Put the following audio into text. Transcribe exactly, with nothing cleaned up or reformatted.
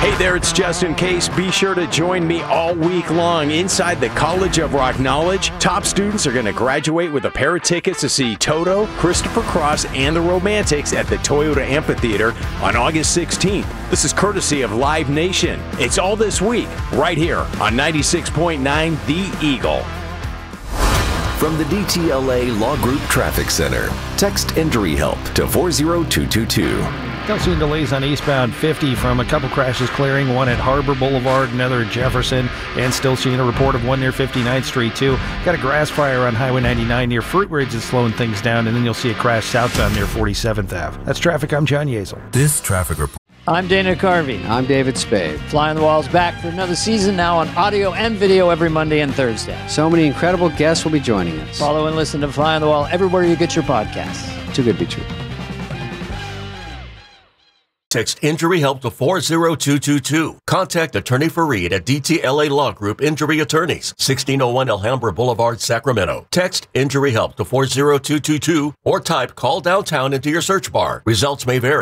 Hey there, it's Justin Case. Be sure to join me all week long inside the College of Rock Knowledge. Top students are going to graduate with a pair of tickets to see Toto, Christopher Cross, and the Romantics at the Toyota Amphitheater on August sixteenth. This is courtesy of Live Nation. It's all this week, right here on ninety-six point nine The Eagle. From the D T L A Law Group Traffic Center, text injury help to four zero two two two. Don't see delays on eastbound fifty from a couple crashes clearing, one at Harbor Boulevard, another at Jefferson, and still seeing a report of one near fifty-ninth Street too. Got a grass fire on Highway ninety-nine near Fruit Ridge that's slowing things down, and then you'll see a crash southbound near forty-seventh Avenue. That's traffic. I'm John Yeazel. This traffic report. I'm Dana Carvey. I'm David Spade. Fly on the Wall's back for another season, now on audio and video every Monday and Thursday. So many incredible guests will be joining us. Follow and listen to Fly on the Wall everywhere you get your podcasts. Too good to be true. Text injury help to four zero two two two. Contact Attorney Fareed at D T L A Law Group Injury Attorneys, sixteen oh one Alhambra Boulevard, Sacramento. Text injury help to four zero two two two or type call downtown into your search bar. Results may vary.